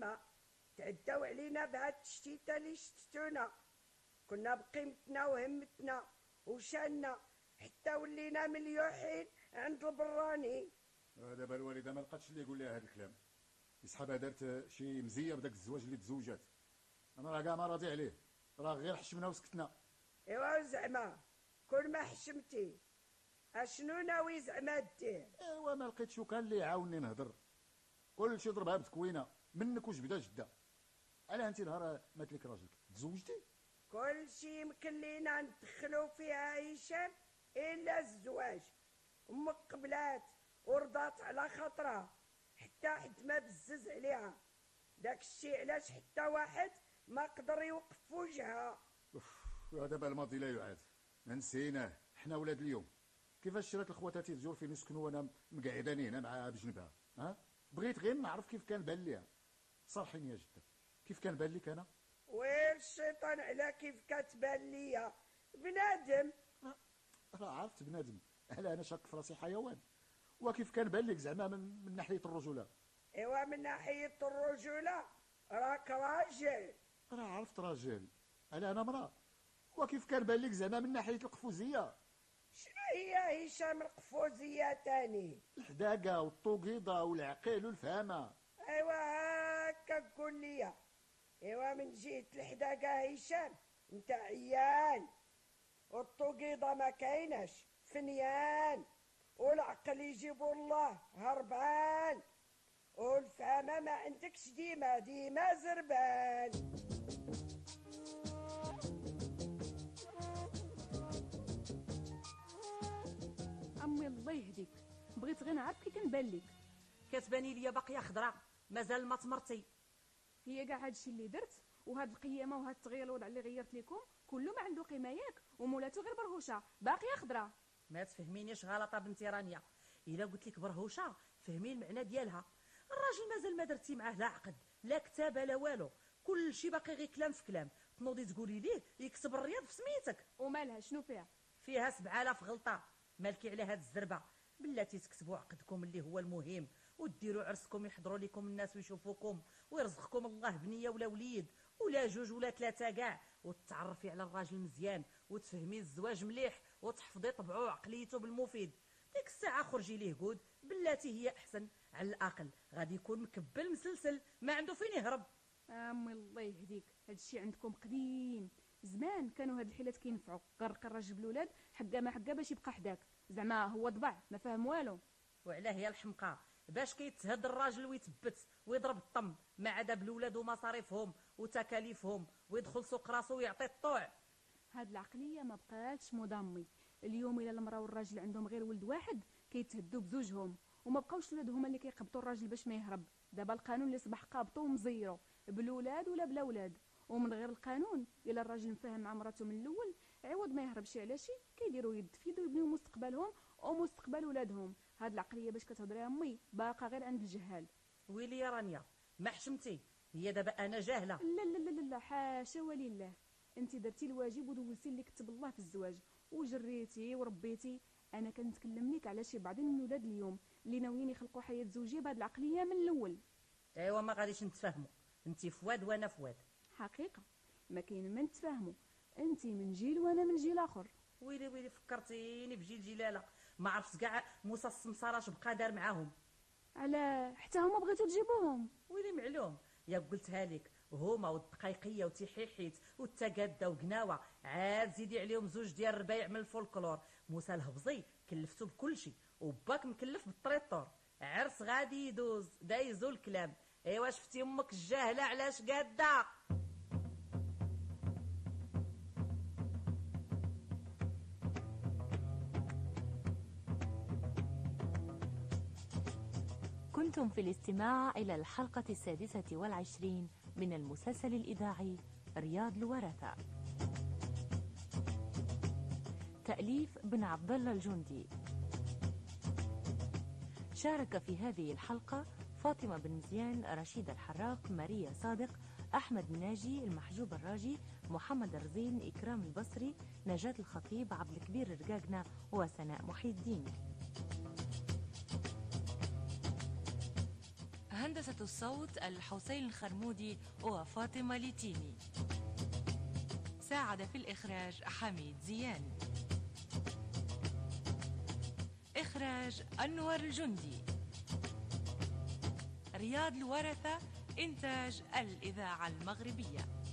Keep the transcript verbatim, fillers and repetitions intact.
زعما تعداو علينا بهاد الشتيته اللي شتتونا، كنا بقيمتنا وهمتنا وشاننا حتى ولينا مليوحين عند البراني. دابا الوالده ما لقاتش اللي يقول لها هذا الكلام، يسحبها دارت شي مزيه بداك الزواج اللي تزوجات. انا راه كاع ما راضي عليه، راه غير حشمنا وسكتنا. ايوا زعما كل ما حشمتي اشنو ناوي زعما دير؟ ايوا ما لقيتش كان اللي يعاونني نهضر، كلشي ضربها بتكوينه منك وجبده جده. علاه انت نهار مات لك راجلك تزوجتي؟ كلشي يمكن لينا ندخلو فيها هشام الا الزواج. امك قبلات ورضات على خاطرها حتى حد ما بزز عليها، داك الشيء علاش حتى واحد ما قدر يوقف في وجهها. دابا الماضي لا يعاد، نسيناه حنا ولاد اليوم. كيفاش شرات الخواتاتي الجور فين يسكنوا وانا مقعداني هنا معاها بجنبها؟ ها بغيت غير نعرف كيف كان بان ليها. صرحيني يا جده كيف كان بان لك انا؟ وير الشيطان على كيف كتبان ليا بنادم. راه عرفت بنادم، على انا شاك في راسي حيوان. وكيف كان بان لك زعما من, من ناحيه الرجوله؟ ايوا من ناحيه الرجوله راك راجل. راه عرفت راجل، على انا مراه. وكيف كان بان لك زعما من ناحيه القفوزيه؟ شنو هي هشام القفوزيه تاني؟ الحداقه والطوقيضه والعقل والفهامه. ايوا هكا قول ليا. ايوا من جهه الحداقه هشام انت عيان، والطوقيضه ما كايناش فنيان، والعقل يجيبو الله هربان، والفهامه ما عندكش ديما ديما زربان. امي الله يهديك، بغيت غير نعرف كي كنبان لك. كتباني ليا باقيه خضراء مازال ما تمرتي. هي كاع هادشي اللي درت وهاد القيامه وهاد التغيير الوضع اللي غيرت لكم كله ما عنده قيمه ياك، ومولاتو غير برهوشه باقيه خضراء. ما تفهمينيش غلطه بنتي رانيا، الا قلت لك برهوشه فهمي المعنى ديالها. الراجل مازال ما درتي معاه لا عقد لا كتابه لا والو، كل شيء باقي غير كلام في كلام. تنوضي تقولي ليه يكتب الرياض في سميتك. ومالها شنو فيها؟ فيها سبعة آلاف غلطه. مالكي على هاد الزربه؟ بلاتي تكتبوا عقدكم اللي هو المهم، وديروا عرسكم يحضروا لكم الناس ويشوفوكم، ويرزقكم الله بنيه ولا وليد ولا جوج ولا ثلاثه كاع، وتتعرفي على الراجل مزيان وتفهمي الزواج مليح وتحفظي طبعه وعقليته بالمفيد. ديك الساعه خرجي ليه قود، بلاتي هي احسن. على الاقل غادي يكون مكبل مسلسل ما عنده فين يهرب. امي الله يهديك، هادشي عندكم قديم. زمان كانوا هاد الحيلات كينفعوا. قرق الراجل بالولاد حقا ما حقا باش يبقى حداك، زعما هو ضبع ما فاهم والو. وعلاه هي الحمقى باش كيتهد الراجل ويتبت ويضرب الطم ما عدا بالولاد ومصاريفهم وتكاليفهم، ويدخل سوق راسو ويعطي الطوع. هاد العقليه ما بقاتش مضامي. اليوم الى المراه والراجل عندهم غير ولد واحد كيتهدوا بزوجهم، وما بقاوش ولاد هما اللي كيقبطوا الراجل باش ما يهرب. دابا القانون اللي صبح قابطو ومزيرو بالولاد ولا بلا ولاد، ومن غير القانون الا الراجل مفاهم مع مراته من الاول عوض ما يهربش على شي كيديروا يد في يد ويبنيو مستقبلهم ومستقبل ولادهم. هاد العقليه باش كتهضري امي باقا غير عند الجهال. ويلي يا رانيا ما حشمتي، هي دابا انا جاهله. لا لا لا لا حاشا ولله، انت درتي الواجب ودوزتي اللي كتب الله في الزواج وجريتي وربيتي. انا كنتكلم لك على شي بعضين من ولاد اليوم اللي ناويين يخلقوا حياه زوجيه بهاد العقليه من الاول. ايوا ما غاديش نتفاهموا، انت فواد وانا فواد. حقيقه ما كاين ما نتفاهموا، انت من جيل وانا من جيل اخر. ويلي ويلي فكرتيني بجيل جلاله، ما عرفت كاع موسى السمساره اش بقى دار معاهم. على حتى هما بغيتو تجيبوهم؟ ويلي معلوم، يا قلتها لك هما والدقيقيه وتيحيحيت والتقاده وقناوه، عاد زيدي عليهم زوج ديال الربايع من الفولكلور. موسى الهبزي كلفتو بكل شيء وباك مكلف بالطريطور. عرس غادي يدوز دايزو الكلام. ايوا شفتي امك الجاهله علاش قاده؟ كنتم في الاستماع إلى الحلقة السادسة والعشرين من المسلسل الإذاعي رياض الورثة. تأليف بن عبد الله الجندي. شارك في هذه الحلقة فاطمة بن مزيان، رشيد الحراق، ماريا صادق، أحمد الناجي، المحجوب الراجي، محمد الرزين، إكرام البصري، نجاة الخطيب، عبد الكبير الرقاقنة، وسناء محي الدين. هندسة الصوت الحسين الخرمودي وفاطمة ليتيني. ساعد في الإخراج حميد زيان. إخراج أنور الجندي. رياض الورثة، إنتاج الإذاعة المغربية.